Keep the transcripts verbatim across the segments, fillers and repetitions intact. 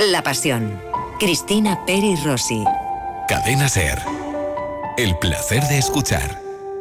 La pasión. Cristina Peri Rossi. Cadena SER. El placer de escuchar.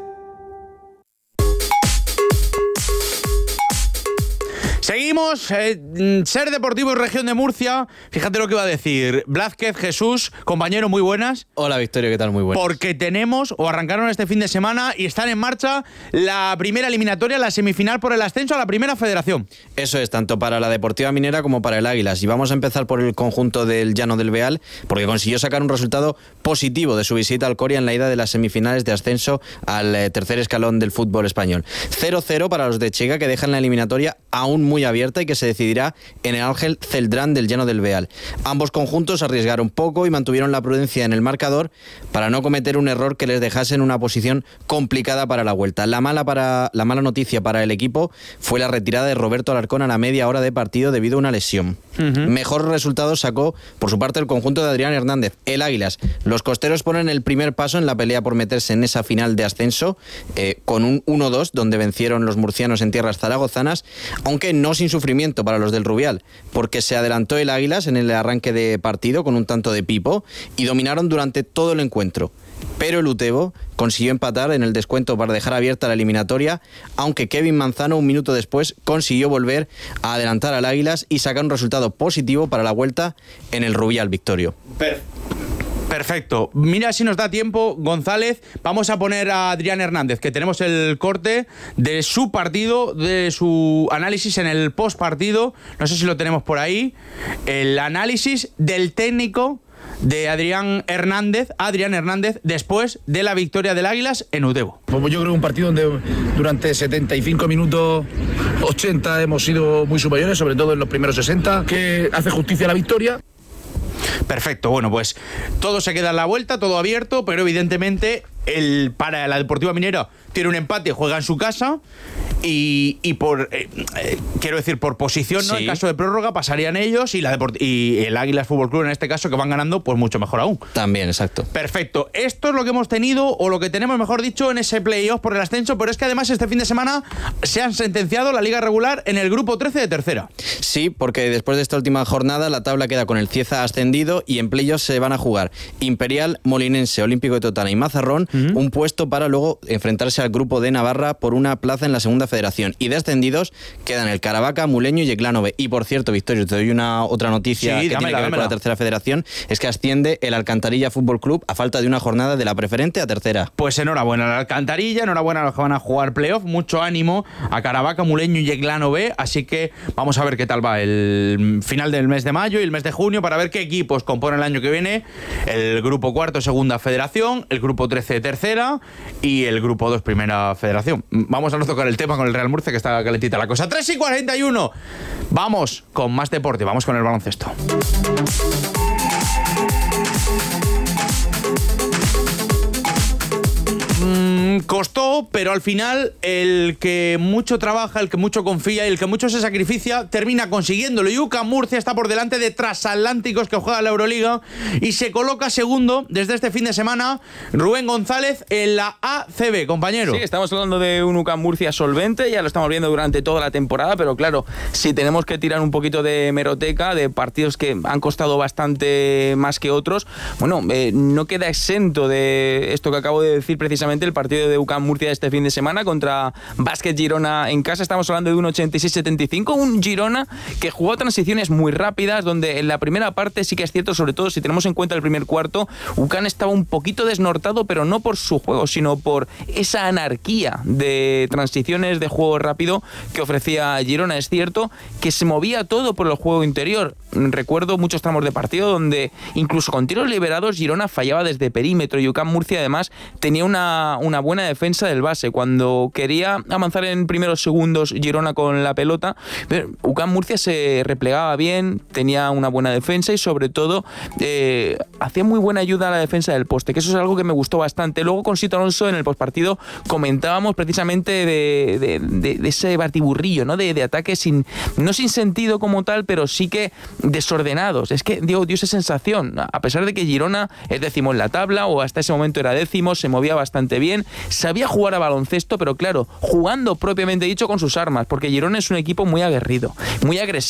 Seguimos, eh, SER Deportivo y Región de Murcia. Fíjate lo que va a decir Blázquez, Jesús, compañero, muy buenas. Hola Victorio, ¿qué tal? Muy buenas. Porque tenemos, o arrancaron este fin de semana y están en marcha la primera eliminatoria, la semifinal por el ascenso a la Primera Federación. Eso es, tanto para la Deportiva Minera como para el Águilas. Y vamos a empezar por el conjunto del Llano del Beal, porque consiguió sacar un resultado positivo de su visita al Coria en la ida de las semifinales de ascenso al eh, tercer escalón del fútbol español. cero cero para los de Chega, que dejan la eliminatoria aún muy abierta y que se decidirá en el Ángel Celdrán del Llano del Beal. Ambos conjuntos arriesgaron poco y mantuvieron la prudencia en el marcador para no cometer un error que les dejase en una posición complicada para la vuelta. La mala, para, la mala noticia para el equipo fue la retirada de Roberto Alarcón a la media hora de partido debido a una lesión. Uh-huh. Mejor resultado sacó por su parte el conjunto de Adrián Hernández, el Águilas. Los costeros ponen el primer paso en la pelea por meterse en esa final de ascenso eh, con un uno dos donde vencieron los murcianos en tierras zaragozanas, aunque no sin sufrimiento para los del Rubial, porque se adelantó el Águilas en el arranque de partido con un tanto de Pipo y dominaron durante todo el encuentro. Pero el Utebo consiguió empatar en el descuento para dejar abierta la eliminatoria, aunque Kevin Manzano un minuto después consiguió volver a adelantar al Águilas y sacar un resultado positivo para la vuelta en el Rubial, Victorio. Per- Perfecto. Mira si nos da tiempo, González, vamos a poner a Adrián Hernández, que tenemos el corte de su partido, de su análisis en el postpartido, no sé si lo tenemos por ahí, el análisis del técnico de Adrián Hernández, Adrián Hernández, después de la victoria del Águilas en Utebo. Pues yo creo un partido donde durante setenta y cinco minutos, ochenta hemos sido muy superiores, sobre todo en los primeros sesenta, que hace justicia a la victoria. Perfecto, bueno, pues todo se queda en la vuelta, todo abierto, pero evidentemente el, para la Deportiva Minera tiene un empate, juega en su casa y, y por eh, eh, quiero decir por posición, ¿no? Sí. En caso de prórroga pasarían ellos y la Deport- y el Águilas Fútbol Club en este caso, que van ganando, pues mucho mejor aún. También, exacto. Perfecto. Esto es lo que hemos tenido, o lo que tenemos, mejor dicho, en ese playoff por el ascenso, pero es que además este fin de semana se han sentenciado la Liga Regular en el grupo trece de tercera. Sí, porque después de esta última jornada la tabla queda con el Cieza ascendido y en playoff se van a jugar Imperial, Molinense, Olímpico de Totana y Mazarrón, uh-huh. un puesto para luego enfrentarse al grupo de Navarra por una plaza en la segunda federación. Y descendidos quedan el Caravaca, Muleño y Yeclano B. Y por cierto, Victorio, te doy una otra noticia sí, que dámela, tiene que ver dámela. con la tercera federación, es que asciende el Alcantarilla Fútbol Club a falta de una jornada de la preferente a tercera. Pues enhorabuena al Alcantarilla, enhorabuena a los que van a jugar playoff, mucho ánimo a Caravaca, Muleño y Yeclano B, así que vamos a ver qué tal va el final del mes de mayo y el mes de junio para ver qué equipos componen el año que viene el grupo cuarto segunda federación, el grupo trece de tercera y el grupo dos primera federación. Vamos a no tocar el tema con el Real Murcia, que está calentita la cosa. tres y cuarenta y uno. Vamos con más deporte, vamos con el baloncesto. Mm, costó, pero al final el que mucho trabaja, el que mucho confía y el que mucho se sacrificia termina consiguiéndolo. Y UCAM Murcia está por delante de Transatlánticos, que juega la Euroliga, y se coloca segundo desde este fin de semana Rubén González en la A C B, compañero. Sí, estamos hablando de un UCAM Murcia solvente, ya lo estamos viendo durante toda la temporada, pero claro, si tenemos que tirar un poquito de hemeroteca, de partidos que han costado bastante más que otros, bueno, eh, no queda exento de esto que acabo de decir precisamente, el partido de UCAM Murcia de este fin de semana contra Básquet Girona en casa. Estamos hablando de un ochenta y seis setenta y cinco, un Girona que jugó transiciones muy rápidas, donde en la primera parte sí que es cierto, sobre todo si tenemos en cuenta el primer cuarto, UCAM estaba un poquito desnortado, pero no por su juego, sino por esa anarquía de transiciones de juego rápido que ofrecía Girona. Es cierto que se movía todo por el juego interior. Recuerdo muchos tramos de partido donde incluso con tiros liberados Girona fallaba desde perímetro y UCAM Murcia además tenía una, una buena defensa del base. Cuando quería avanzar en primeros segundos Girona con la pelota, UCAM Murcia se replegaba bien, tenía una buena defensa y sobre todo eh, hacía muy buena ayuda a la defensa del poste, que eso es algo que me gustó bastante. Luego con Sito Alonso en el postpartido comentábamos precisamente de, de, de, de ese batiburrillo, ¿no? de, de ataques sin, no sin sentido como tal, pero sí que desordenados. Es que dio, dio esa sensación, a pesar de que Girona es décimo en la tabla o hasta ese momento era décimo, se movía bastante bien, sabía jugar a baloncesto, pero claro, jugando propiamente dicho con sus armas, porque Girona es un equipo muy aguerrido, muy agresivo.